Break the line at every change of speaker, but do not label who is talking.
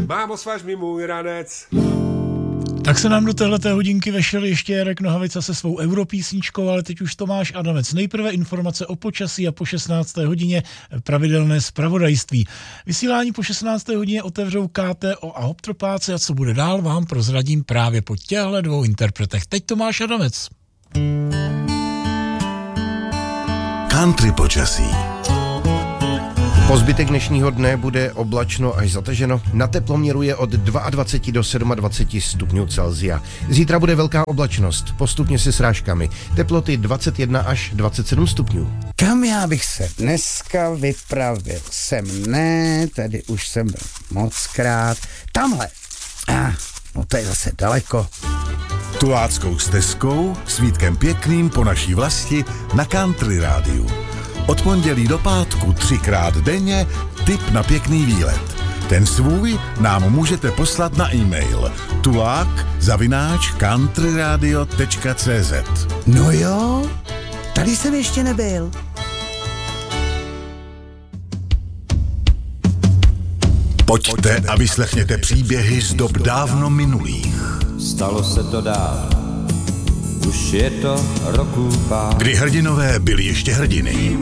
Mámo, svaž mi můj ranec.
Tak se nám do téhleté hodinky vešel ještě Jarek Nohavica se svou europísničkou, ale teď už Tomáš Adamec. Nejprve informace o počasí a po 16. hodině pravidelné zpravodajství. Vysílání po 16. hodině otevřou KTO a Hoptropáce a co bude dál, vám prozradím právě po těchto dvou interpretech. Teď Tomáš Adamec.
Country počasí.
Po zbytek dnešního dne bude oblačno až zataženo. Na teploměru je od 22 do 27 stupňů Celsia. Zítra bude velká oblačnost, postupně se srážkami. Teploty 21 až 27 stupňů.
Kam já bych se dneska vypravil? Tedy už jsem byl mockrát. Tamhle. No to je zase daleko.
Tuláckou stezkou s Vítkem Pěkným po naší vlasti na Country rádiu. Od pondělí do pátku 3krát denně tip na pěkný výlet. Ten svůj nám můžete poslat na e-mail tulák@countryradio.cz.
No jo, tady jsem ještě nebyl.
Pojďte a vyslechněte příběhy z dob dávno minulých.
Stalo se to dávno, už je to roku pár.
Kdy hrdinové byli ještě hrdiny.